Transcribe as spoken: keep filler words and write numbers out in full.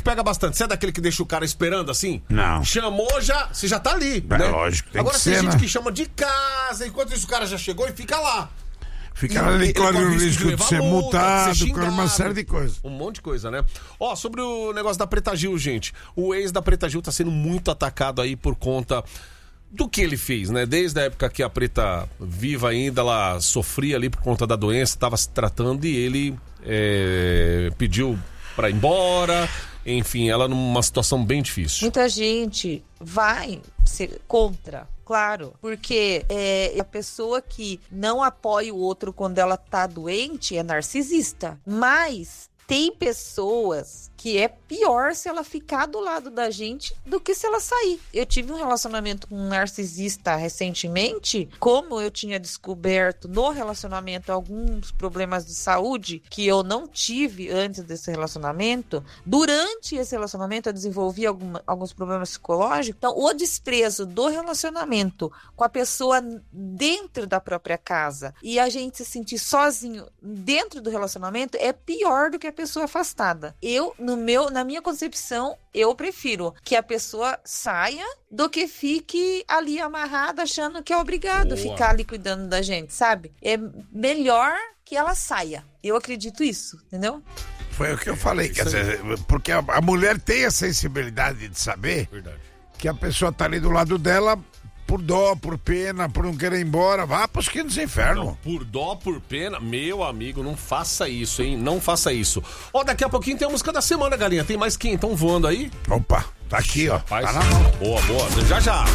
pega bastante. Você é daquele que deixa o cara esperando assim? Não. Chamou, já, você já tá ali, é, né? Lógico, tem Agora que tem ser, gente né? que chama de casa, enquanto isso o cara já chegou e fica lá. Fica ali, corre o risco de ser multado, corre uma série de coisas. Um monte de coisa, né? Ó, sobre o negócio da Preta Gil, gente. O ex da Preta Gil tá sendo muito atacado aí por conta do que ele fez, né? Desde a época que a Preta, viva ainda, ela sofria ali por conta da doença, tava se tratando e ele é, pediu pra ir embora. Enfim, ela numa situação bem difícil. Muita gente vai ser contra. Claro, porque é, a pessoa que não apoia o outro quando ela tá doente é narcisista. Mas tem pessoas que é pior se ela ficar do lado da gente do que se ela sair. Eu tive um relacionamento com um narcisista recentemente. Como eu tinha descoberto no relacionamento alguns problemas de saúde que eu não tive antes desse relacionamento, durante esse relacionamento eu desenvolvi alguma, alguns problemas psicológicos. Então, o desprezo do relacionamento com a pessoa dentro da própria casa e a gente se sentir sozinho dentro do relacionamento é pior do que a pessoa afastada. Eu, no meu, na minha concepção, eu prefiro que a pessoa saia do que fique ali amarrada achando que é obrigado a ficar ali cuidando da gente, sabe? É melhor que ela saia. Eu acredito isso, entendeu? Foi o que eu falei, quer dizer, porque a, a mulher tem a sensibilidade de saber Verdade. que a pessoa tá ali do lado dela por dó, por pena, por não querer ir embora, vá pros quintos infernos. Não, por dó, por pena, meu amigo, não faça isso, hein? Não faça isso. Ó, daqui a pouquinho tem a música da semana, galinha. Tem mais quem? Estão voando aí? Opa, tá aqui, ó. Rapaz, tá na mão. Boa, boa. Já, já.